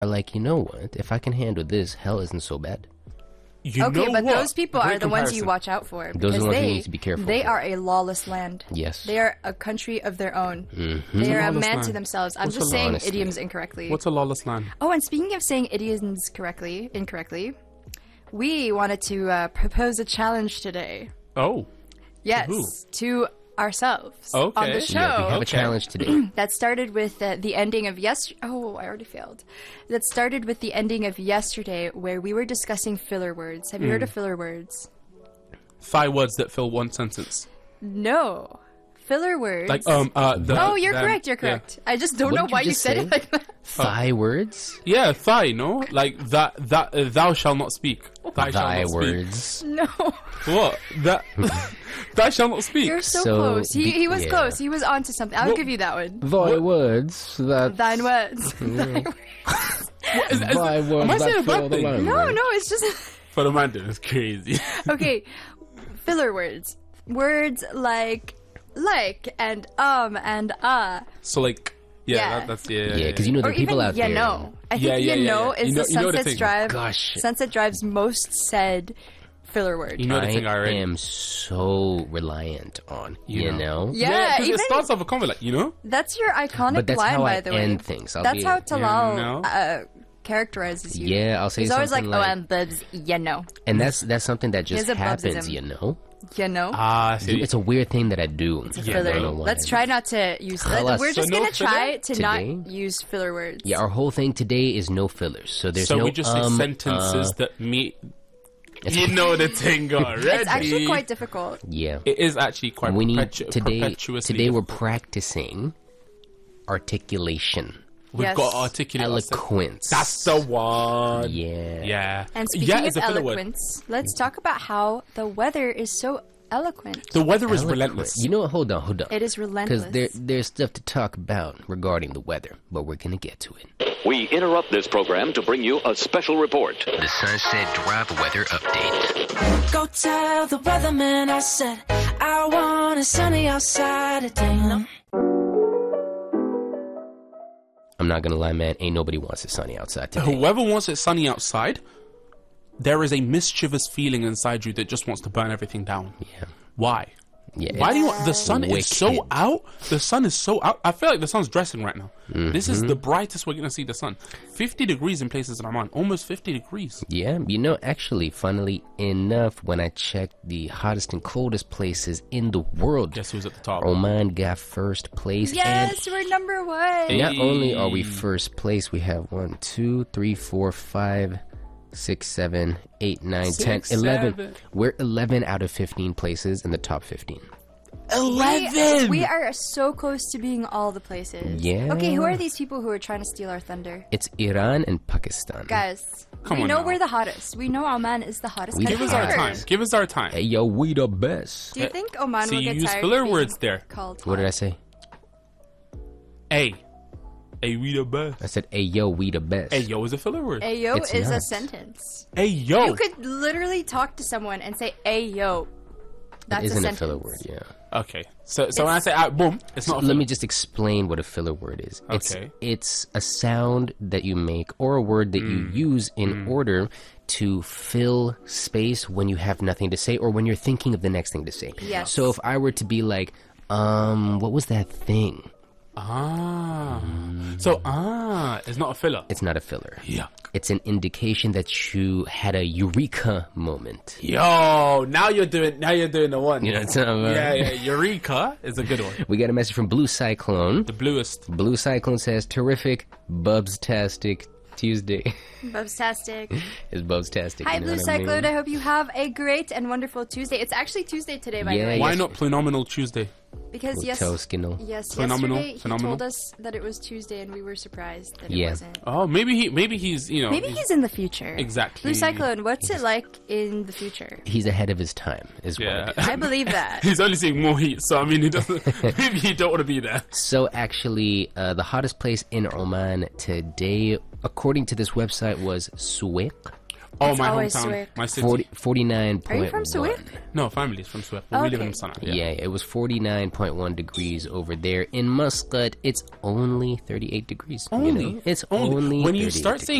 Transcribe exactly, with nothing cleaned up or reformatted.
are like, you know what? If I can handle this, hell isn't so bad. You okay, know but what? those people Great are the ones comparison. you watch out for. Those are the because ones they, you need to be careful They for. are a lawless land. Yes. They are a country of their own. Mm-hmm. They are a lawless man land? to themselves. I'm What's just a saying lawless idioms land? incorrectly. What's a lawless land? Oh, and speaking of saying idioms correctly, incorrectly, we wanted to uh, propose a challenge today. Oh. Yes, who? to ourselves Okay. on the show. Yeah, we have a Okay. challenge today. That started with uh, the ending of yes. Oh, I already failed. That started with the ending of yesterday, where we were discussing filler words. Have you heard of filler words? Five words that fill one sentence. No, filler words. Like um uh. The, oh, you're them- correct. You're yeah. correct. I just don't What know did you why you just said say? it like that. Five words? Yeah, thigh. No, like that. That uh, thou shall not speak. Thy shall Thy not words. No, speak. What? That. Thou shall not speak. you're so, So, close. He the- he was yeah. close. He was onto something. I'll Well- give you that one. Thy words that... Thine words. What, is, is, Thy am words I saying a that fill bad the thing? land. no, no, it's just For the man, it's crazy. okay. Filler words. Words like like and um and uh. So like, yeah, Yeah. That, that's yeah. Yeah, because you know there Or are people even out you there... know. I think Yeah, yeah, you yeah, know yeah. is You know- the you know the Sunset thing. Drive. Gosh. Sunset Drive's most said filler word. You know the I thing I already. am so reliant on, you, You know? know. Yeah, 'cause even it starts off a comment like, you know. that's your iconic But that's line, how by I the way. end things. I'll that's be- how Talal You know? uh, characterizes you. Yeah, I'll say He's always like, something "Oh, like... I'm Bubs, you know, and that's that's something that just has a happens, Bubsism. you know? you know." Ah, I see. It's a weird thing that I do. It's a yeah, filler. I don't know why. Let's try not to use. Khalas. We're just So no gonna try to filler? not Today? use filler words. Yeah, our whole thing today is no fillers. So there's so no we just um, say sentences uh, that meet. it's- You know the thing already. It's actually quite difficult. Yeah. It is actually quite. we need perpetu- today perpetuously today we're difficult. practicing articulation, We've Yes. got to articulate. ourselves. eloquence. That's the one. Yeah. Yeah. And speaking yeah, of it's a filler word. eloquence, let's talk about how the weather is so eloquent. The weather is Eloquent. relentless. You know what? Hold on, hold on. It is relentless. Because there, there's stuff to talk about regarding the weather, but we're going to get to it. We interrupt this program to bring you a special report. The Sunset Drive weather update. Go tell the weatherman I said I want it sunny outside today. No. I'm not going to lie, man. Ain't nobody wants it sunny outside today. Whoever wants it sunny outside, there is a mischievous feeling inside you that just wants to burn everything down. Yeah. Why? Yeah. Why do you want the sun is so Wicked. out? The sun is so out. I feel like the sun's dressing right now. This is Mm-hmm. the brightest we're gonna see the sun. Fifty degrees in places that I'm on. Almost fifty degrees. Yeah, you know, actually, funnily enough, when I checked the hottest and coldest places in the world, Guess who's at the top? Oman got first place. yes, we're number one. And not only are we Hey. first place, we have one, two, three, four, five, six, seven, eight, nine, ten, Six, eleven. seven. We're eleven out of fifteen places in the top fifteen. Eleven. We, we are so close to being all the places. Yeah. Okay, who are these people who are trying to steal our thunder? It's Iran and Pakistan. Guys, Come we on know now. we're the hottest. We know Oman is the hottest We country Give us our ever. time. Give us our time. Hey, yo, we the best. Do you think Oman See, will you get use tired filler of being words there. called What did I hot? say? Hey, hey, we the best. I said, hey, yo, we the best. Hey, yo is a filler word. Ayo It's is a not. sentence. Hey, yo. You could literally talk to someone and say ayo. That's That isn't a a, sentence. filler word, yeah. Okay. So, so when I say ah, boom, it's not. A Let filler. me just explain what a filler word is. It's, Okay. it's a sound that you make or a word that you Mm. use in order to fill space when you have nothing to say or when you're thinking of the next thing to say. Yes. So if I were to be like, um, what was that thing? Ah. So ah, it's not a filler. It's not a filler. Yuck. It's an indication that you had a eureka moment. Yo, now you're doing. Now you're doing the one. You know what I'm talking about? Yeah, yeah. Eureka is a good one. We got a message from Blue Cyclone. The bluest. Blue Cyclone says, terrific, Bubs-tastic Tuesday. Bubstastic. It's Bubs-tastic. Hi, you know Blue what I mean? Cyclone. I hope you have a great and wonderful Tuesday. It's actually Tuesday today, by Yeah, the way. yeah. Why Yes. not Plenomenal Tuesday? Because yes, Toskinal. yes, Phenomenal, yesterday he phenomenal. told us that it was Tuesday, and we were surprised that it Yeah. wasn't. Oh, maybe he. Maybe he's. You know. Maybe he's in the future. Exactly. Blue Cyclone, what's it like in the future? He's ahead of his time, is what Yeah. it is. I believe that. He's only seeing more heat, so I mean, he doesn't. Maybe he don't want to be there. So actually, uh, the hottest place in Oman today, according to this website, was Suwaiq. Oh, It's my always hometown, Swick. my city. forty, forty-nine point one. Are you from Swick? No, family's from Swift, but we live Okay. in Sana'a. Yeah. it was forty-nine point one degrees over there. In Muscat, it's only thirty-eight degrees. you Only, know? It's only, when you 38 start saying